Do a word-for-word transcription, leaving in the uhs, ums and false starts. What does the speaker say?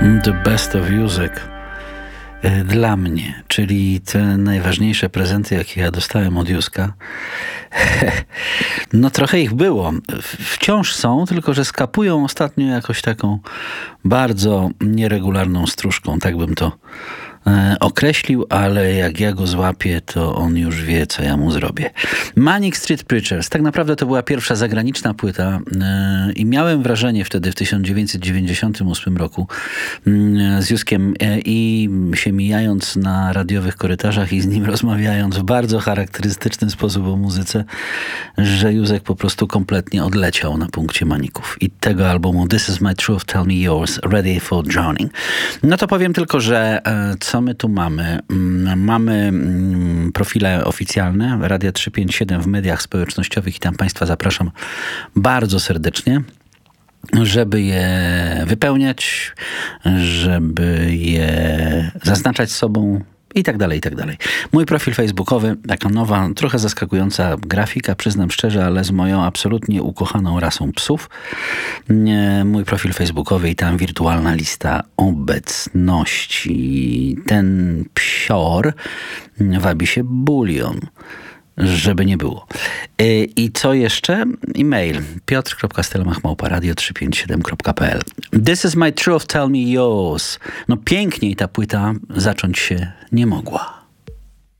The Best of Music dla mnie, czyli te najważniejsze prezenty, jakie ja dostałem od Józka. No trochę ich było. Wciąż są, tylko że skapują ostatnio jakoś taką bardzo nieregularną stróżką, tak bym to e, określił, ale jak ja go złapię, to on już wie, co ja mu zrobię. Manic Street Preachers. Tak naprawdę to była pierwsza zagraniczna płyta e, i miałem wrażenie wtedy w tysiąc dziewięćset dziewięćdziesiątym ósmym roku e, z Józkiem e, i się mijając na radiowych korytarzach i z nim rozmawiając w bardzo charakterystyczny sposób o muzyce, że Józek po prostu kompletnie odleciał na punkcie Maników i tego albumu This Is My Truth, Tell Me Yours, Ready for Drowning. No to powiem tylko, że e, co my tu mamy? Mamy profile oficjalne Radia trzysta pięćdziesiąt siedem w mediach społecznościowych i tam Państwa zapraszam bardzo serdecznie, żeby je wypełniać, żeby je zaznaczać sobą i tak dalej, i tak dalej. Mój profil facebookowy, taka nowa, trochę zaskakująca grafika, przyznam szczerze, ale z moją absolutnie ukochaną rasą psów. Mój profil facebookowy i tam wirtualna lista obecności. Ten psior wabi się Bulion, żeby nie było. I co jeszcze? E-mail piotr kropka stelmach małpa radio trzysta pięćdziesiąt siedem kropka p l. This is my truth, tell me yours. No piękniej ta płyta zacząć się nie mogła.